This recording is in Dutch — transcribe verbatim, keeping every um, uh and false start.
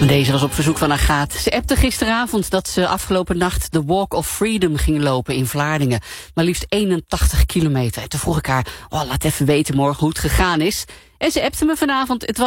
Deze was op verzoek van Agathe. Ze appte gisteravond dat ze afgelopen nacht de Walk of Freedom ging lopen in Vlaardingen. Maar liefst eenentachtig kilometer. En toen vroeg ik haar, oh, laat even weten morgen hoe het gegaan is. En ze appte me vanavond, het was